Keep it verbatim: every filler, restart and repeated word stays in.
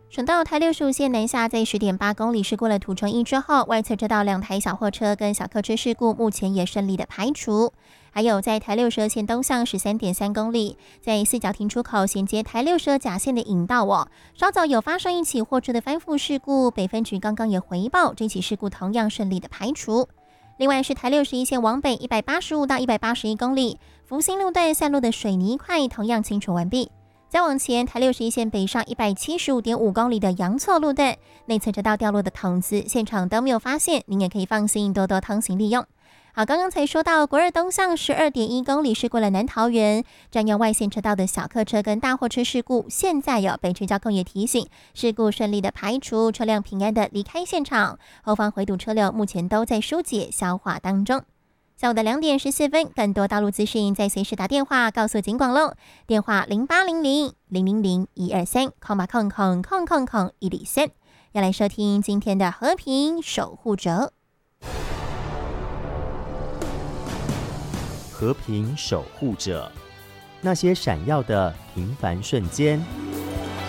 省道台六十五线南下在 十点八公里是过了土城一之后，外侧车道两台小货车跟小客车事故目前也顺利的排除。还有在台六十二线东向 十三点三公里，在四角停出口衔接台六十二甲线的引道哦，稍早有发生一起货车的翻覆事故，北分局刚刚也回报，这起事故同样顺利的排除。另外是台六十一线往北一百八十五到一百八十一公里，福兴路段散落的水泥块同样清除完毕。再往前，台六十一线北上一百七十五点五公里的阳错路段，内侧车道掉落的筒子，现场都没有发现，您也可以放心多多通行利用。好，刚刚才说到国二东向 十二点一公里是过了南桃园，占用外线车道的小客车跟大货车事故，现在有北区交控也提醒，事故顺利的排除，车辆平安的离开现场，后方回堵车流目前都在疏解消化当中。下午的两点十四分，更多道路资讯再随时打电话告诉警广喽，电话零八零零零零零一二三空八空空空空空一零三，要来收听今天的和平守护者。 和平守护者，那些闪耀的平凡瞬间，